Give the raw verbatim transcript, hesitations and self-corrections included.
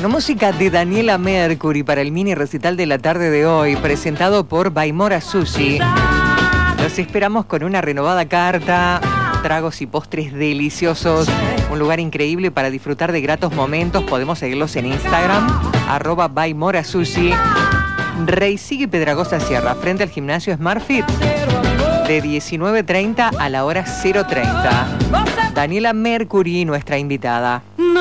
Bueno, música de Daniela Mercury para el mini recital de la tarde de hoy, presentado por Baimora Sushi. Los esperamos con una renovada carta, tragos y postres deliciosos, un lugar increíble para disfrutar de gratos momentos. Podemos seguirlos en Instagram, arroba Baimora Sushi. Rey Sigue Pedragosa Sierra, frente al gimnasio SmartFit, de diecinueve treinta a la hora cero treinta. Daniela Mercury, nuestra invitada.